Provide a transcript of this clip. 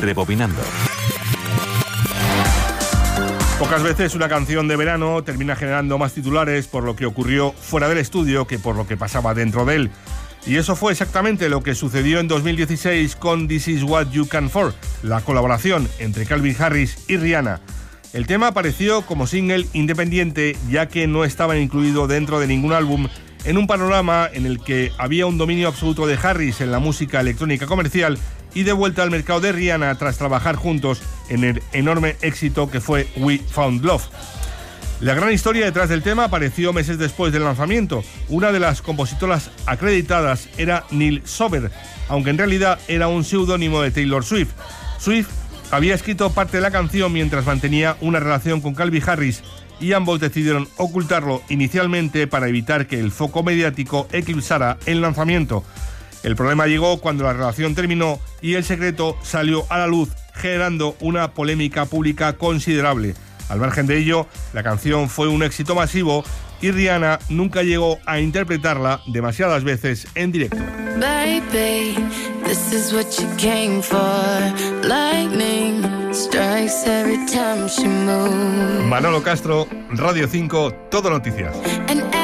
Rebobinando. Pocas veces una canción de verano termina generando más titulares por lo que ocurrió fuera del estudio que por lo que pasaba dentro de él. Y eso fue exactamente lo que sucedió en 2016 con This Is What You Can For, la colaboración entre Calvin Harris y Rihanna. El tema apareció como single independiente, ya que no estaba incluido dentro de ningún álbum, en un panorama en el que había un dominio absoluto de Harris en la música electrónica comercial y de vuelta al mercado de Rihanna tras trabajar juntos en el enorme éxito que fue We Found Love. La gran historia detrás del tema apareció meses después del lanzamiento. Una de las compositoras acreditadas era Neil Sober, aunque en realidad era un seudónimo de Taylor Swift. Swift había escrito parte de la canción mientras mantenía una relación con Calvin Harris y ambos decidieron ocultarlo inicialmente para evitar que el foco mediático eclipsara el lanzamiento. El problema llegó cuando la relación terminó y el secreto salió a la luz, generando una polémica pública considerable. Al margen de ello, la canción fue un éxito masivo y Rihanna nunca llegó a interpretarla demasiadas veces en directo. Baby, this is what you came for. Lightning strikes every time she moves. Manolo Castro, Radio 5, Todo Noticias.